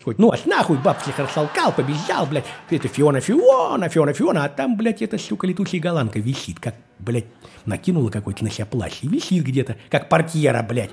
происходит. Ну, нахуй баб всех растолкал, побежал, блядь. Это Фиона, а там, блядь, эта, сука, летучая голландка висит, как, блядь, накинула какой-то на себя плащ и висит где-то, как портьера, блядь.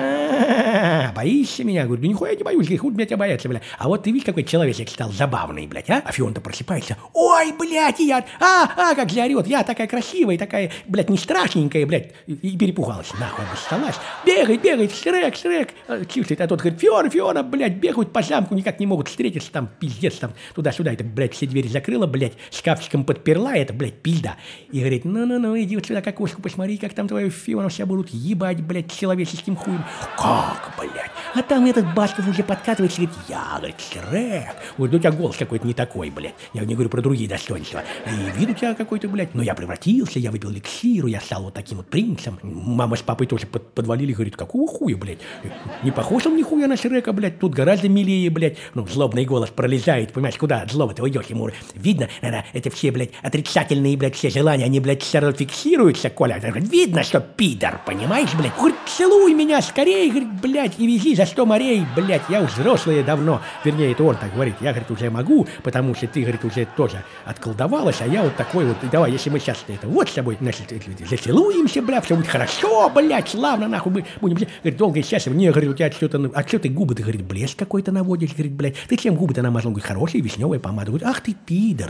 Боишься меня? Говорю, да нихуя не боюсь, хуй меня тебя бояться, блядь. А вот ты видишь, какой человечек стал забавный, блядь, а? А Фиона-то просыпается. Ой, блядь, и я, как заорет, я такая красивая, такая, блядь, не страшненькая, блядь, и перепугалась, нахуй обоссалась. Бегает, Шрек, чувствует, а тот говорит, Фиона, блядь, бегают по замку, никак не могут встретиться, там, пиздец, там, туда-сюда, это, блядь, все двери закрыла, блядь, шкафчиком подперла, это, блядь, пизда. И говорит, ну, иди вот сюда к окошку, посмотри, как там твою Фиону все будут ебать, блядь, человеческим хуем. Как, блядь? А там этот Басков уже подкатывает и говорит, я, говорит, Шрек. Говорит, у тебя голос какой-то не такой, блядь. Я не говорю про другие достоинства. И вид у тебя какой-то, блядь. Но я превратился, я выпил эликсиру, я стал вот таким вот принцем. Мама с папой тоже подвалили, говорит, какого хуя, блядь? Не похож он нихуя на Шрека, блядь. Тут гораздо милее, блядь. Ну, злобный голос пролезает, понимаешь, куда от злого ты уйдешь ему. Видно, наверное, это все, блядь, отрицательные, блядь, все желания, они, блядь, все равно фиксируются, Коля. Видно, что пидор, понимаешь, блядь? Говорит, целуй меня скорее, говорит, блядь, и вези за 100 морей, блядь, я уж взрослая давно. Вернее, это он так говорит, я, говорит, уже могу, потому что ты, говорит, уже тоже отколдовалась, а я вот такой вот, давай, если мы сейчас это вот с тобой, значит, зацелуемся, блядь, все будет хорошо, блядь, славно, нахуй, мы будем, говорит, долго и счастливо. Не, говорит, у тебя что-то, а что ты губы, ты, говорит, блеск какой-то наводишь, говорит, блядь, ты чем губы-то намазал, говорит, хорошая вишневая помада, говорит, ах ты пидор.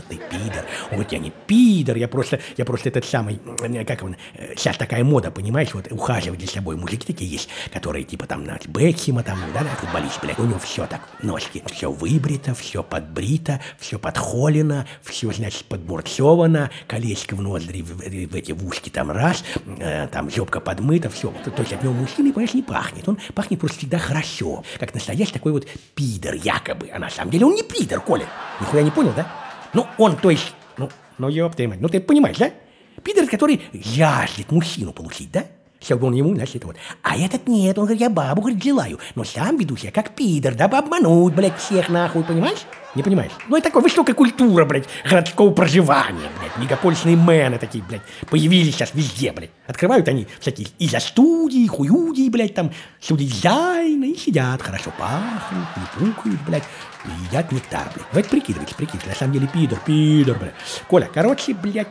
Он говорит, я не пидор, я просто этот самый, как он, сейчас такая мода, понимаешь, вот ухаживать за собой, мужики такие есть, которые типа там на Бекхема, там, да, футболист, блядь, у него все так, ножки, все выбрито, все подбрито, все подхолено, все, значит, подбурцовано, колечко в ноздри, в эти в ушки там раз, там жопка подмыта, все, то есть от него мужчины, понимаешь, не пахнет, он пахнет просто всегда хорошо, как настоящий такой вот пидор якобы, а на самом деле он не пидор, Коля, нихуя не понял, да? Ну, он, то есть, ну, ёб твою мать, ну, ты понимаешь, да? Пидор, который жаждет мужчину получить, да? Все бы он ему, значит, вот. А этот нет, он говорит, я бабу, говорит, желаю. Но сам веду себя как пидор, дабы обмануть, блядь, всех нахуй, понимаешь? Не понимаешь? Ну, это такая высокая культура, блядь, городского проживания, блядь. Мегаполисные мэны такие, блядь, появились сейчас везде, блядь. Открывают они всякие изо-студии, хуюдии, блядь, там, студии-дизайна, и сидят, хорошо пахнут, не пукают, блядь, и едят нектар, блядь. Давайте прикидывайте, на самом деле пидор, блядь. Коля, короче, блядь,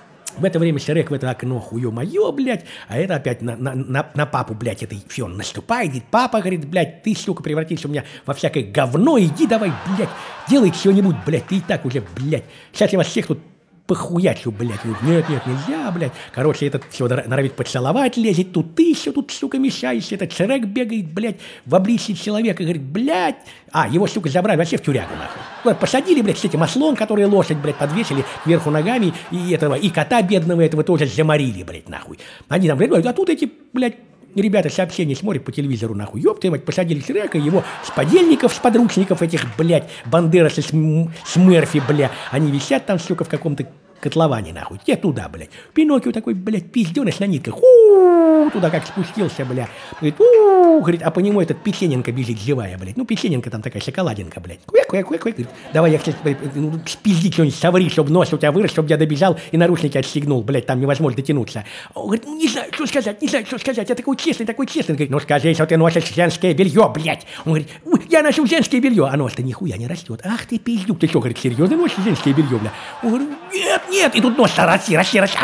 в это время Шрек в это окно, хуё-моё, блядь, а это опять на папу, блядь, этой Фион наступает, говорит, папа, говорит, блядь, ты, сука, превратился у меня во всякое говно, иди давай, блядь, делай что-нибудь, блядь, ты и так уже, блядь, сейчас я вас всех тут похуячу, блядь. Нет, нельзя, блядь. Короче, этот все норовит поцеловать, лезет, тут ты еще тут, сука, мешаешься. Этот Шрек бегает, блядь, в обличье человека, говорит, блядь. А, его, сука, забрали вообще в тюрягу, нахуй. Вот, посадили, блядь, с этим ослом, который лошадь, блядь, подвесили кверху ногами, и кота бедного этого тоже заморили, блядь, нахуй. Они там, блядь, а тут эти, блядь, ребята сообщения смотрят по телевизору, нахуй. Ёб твою мать, посадили Шрека, его с подельников, с подручников этих, блядь, Бандерасы с Мерфи, бля. Они висят там, сука, в каком-то котловане, нахуй. Те туда, блядь. Пиноккио такой, блядь, пизденыш на нитках. Туда как спустился, бля. Говорит, говорит, а по нему этот Печененко бежит живая, блядь. Ну, Печененко там такая шоколадинка, блядь. Говорит, давай я, кстати, спизди что-нибудь, соври, чтобы нос у тебя вырос, чтобы я добежал и наручники отстегнул, блядь, там невозможно дотянуться. Он говорит, не знаю, что сказать. Я такой честный. Говорит, ну скажи, что ты носишь женское белье, блядь. Он говорит, я ношу женское белье, а нос-то нихуя не растет. Ах ты пиздюк, ты что, говорит, серьезно носишь женское белье, бля? Он говорит, нет, и тут нос-то расти.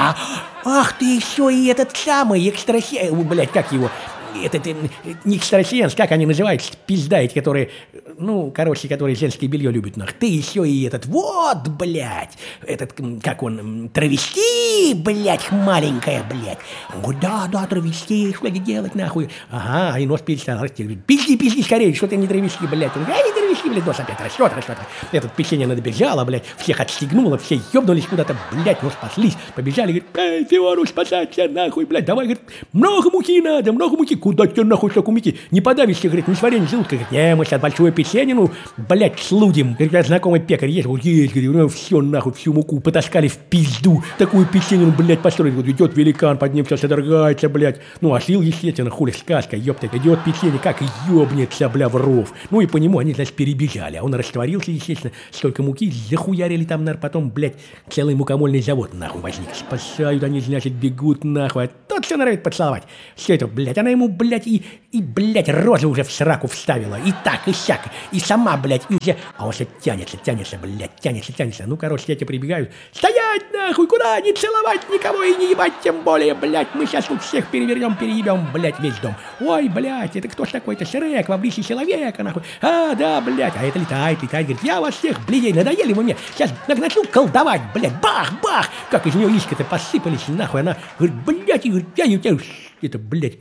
Ах ты еще и этот самый блядь, как его, этот не экстрасенс, как они называются, пизда эти, которые, ну, короче, которые женское белье любят, нах. Ты еще и этот, вот, блядь, этот, как он, травести, блядь, маленькая, блядь. Он говорит, да, травести, что делать, нахуй? Ага, и нос перестал расти. Пизди, скорее, что ты не травести, блядь. Он говорит, не травести, блядь, нос опять растет. Этот печенье добежала, блядь, всех отстегнула, все ебнулись куда-то, блядь, ну, спаслись, побежали, говорит, Фиору спасаться, нахуй, блядь, давай, говорит, много муки надо, куда тебе нахуй столько муки? Не подавишься, говорит, не с вареньем желудка. Говорит, не, мы сейчас большую печенину, блядь, слудим. Говорит, знакомый пекарь есть, вот есть, говорит, ну все нахуй, всю муку потаскали в пизду. Такую печенину, блядь, построили. Вот идет великан, под ним все содрогается, блядь. Ну, а слил, естественно, хули сказка, ёпта. Идет печенье, как ёбнется, бля, в ров. Ну и по нему они, значит, перебежали. А он растворился, естественно, столько муки, захуярили там, наверное, потом, блядь, целый мукомольный завод, нахуй, возник. Спасают они, значит, бегут, нахуй. А тот все норовит поцеловать. Все это, блядь, она ему, блядь, и, блядь, рожа уже в сраку вставила, и так, и сяк, и сама, блядь, и уже, а он все тянется, блядь, тянется, ну, короче, эти прибегают, стоять, нахуй, куда, не целовать никого и не ебать, тем более, блядь, мы сейчас тут всех переебем, блядь, весь дом, ой, блядь, это кто ж такой-то, Шрек, в обличье человека, нахуй, а, да, блядь, а это летает, говорит, я вас всех, блядей, надоели вы мне, сейчас начну колдовать, блядь, бах, как из нее личка-то посыпались, нахуй, она, говорит, блядь, и говорит, я не тебя, это, блядь,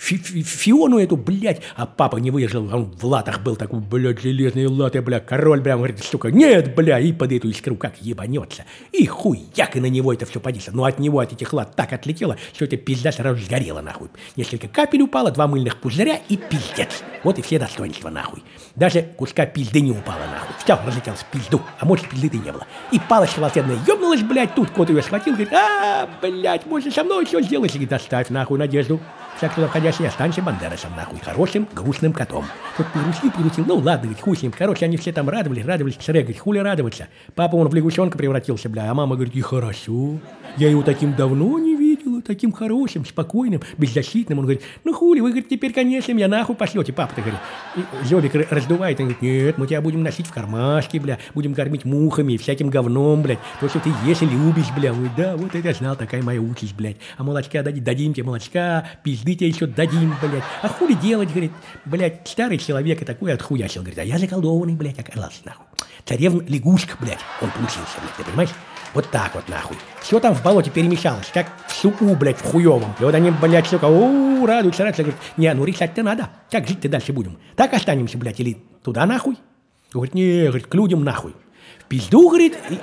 Фиону эту, блядь, а папа не выдержал, он в латах был такой, блядь, железные латы, блядь, король, блядь, говорит, сука, нет, блядь, и под эту искру как ебанется, и хуяк, и на него это все подействовало, но от него, от этих лат так отлетело, что эта пизда сразу сгорела, нахуй, несколько капель упало, 2 мыльных пузыря и пиздец, вот и все достоинства, нахуй, даже куска пизды не упало, нахуй, все, разлетелось в пизду, а может, пизды-то не было, и палочка волшебная ёбнулась, блядь, тут кот ее схватил, говорит, блядь, можно со мной все сделать, и доставь, нахуй, Надежду. Всяк туда входящий, останься Бандерасом, нахуй, хорошим, грустным котом. Тут перусил, ну ладно, говорит, хуй с ним. Короче, они все там радовались. Шрек, говорит, хули радоваться. Папа, он в лягушонка превратился, бля, а мама говорит, и хорошо. Я его таким давно не видела, таким хорошим, спокойным, беззащитным. Он говорит, ну хули, вы, говорит, теперь, конечно, меня нахуй пошлете. Папа-то, говорит, зёбик раздувает, он говорит, нет, мы тебя будем носить в кармашке, бля, будем кормить мухами, всяким говном, блядь. То, что ты ешь и любишь, бля. Ой, да, вот это я знал, такая моя участь, блядь. А молочка дадим тебе молочка, пизды тебе еще дадим, блядь. А хули делать, говорит, блядь, старый человек и такой отхуячил, говорит, а я заколдованный, блядь, оказался, нахуй. Царевна лягушка, блядь, он получился, блядь, ты понимаешь? Вот так вот, нахуй. Все там в болоте перемешалось, как в суку, блядь, в хуевом. И вот они, блядь, сука, радуются, говорят, не, ну решать-то надо. Как жить-то дальше будем? Так останемся, блядь, или туда нахуй? Говорит, не, говорит, к людям нахуй. В пизду, говорит, и,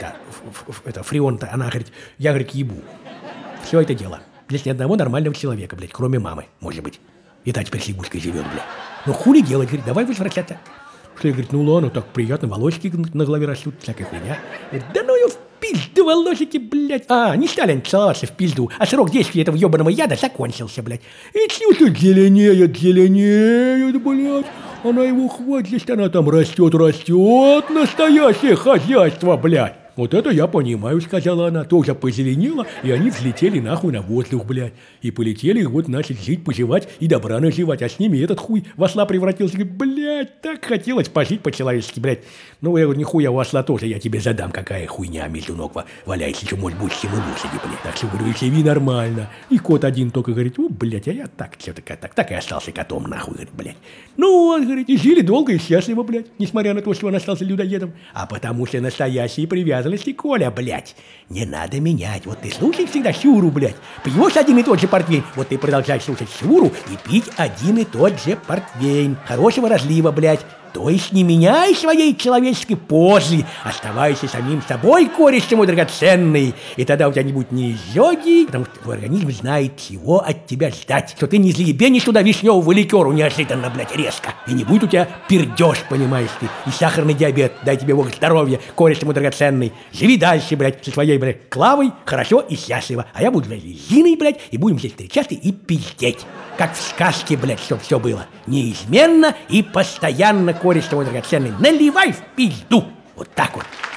это Фреон-то, она, говорит, я, говорит, ебу. Все это дело. Здесь ни одного нормального человека, блядь, кроме мамы, может быть. И та теперь с лягушкой живет, блядь. Ну хули делать, говорит, давай возвращаться. Что я, говорит, ну ладно, так приятно, волосики на голове растут, всякая хуйня. Говорит, да ну ее в пизду, волосики, блядь. Не стали они целоваться в пизду, а срок действия этого ебаного яда закончился, блядь. И все зеленеет, блядь. Она его хватит, она там растет, настоящее хозяйство, блядь. Вот это я понимаю, сказала она, тоже позеленела, и они взлетели нахуй на воздух, блядь. И полетели, вот, значит, жить, поживать и добра наживать. А с ними этот хуй в осла превратился. Говорит, блядь, так хотелось пожить по-человечески, блядь. Ну, я говорю, нихуя у осла тоже, я тебе задам, какая хуйня между ног валяется, еще, может, будет всему лошади, блядь. Так что, говорю, живи нормально. И кот один только говорит, блядь, а я так, что-то так и остался котом, нахуй, говорит, блядь. Ну, он, говорит, и жили долго и счастливо, блядь, несмотря на то, что он остался людоедом. А потому что настоящие привязанности, Коля, блядь, не надо менять. Вот ты слушай всегда Сюру, блядь. Пьешь один и тот же портвейн, вот ты продолжай слушать Сюру и пить один и тот же портвейн. Хорошего разлива, блядь. То есть не меняй своей человеческой позы, оставайся самим собой, кореш ты мой драгоценный, и тогда у тебя не будет ни изжоги, потому что твой организм знает, чего от тебя ждать, что ты не злебенишь туда вишневого ликеру неожиданно, блядь, резко, и не будет у тебя пердеж, понимаешь ты, и сахарный диабет, дай тебе Бог здоровья, кореш ты мой драгоценный, живи дальше, блядь, со своей, блядь, Клавой, хорошо и счастливо, а я буду, блядь, Зиной, блядь, и будем здесь встречаться и пиздеть, как в сказке, блядь, чтоб все было, неизменно и постоянно, кореш твой драгоценный, наливай в пизду. Вот так вот.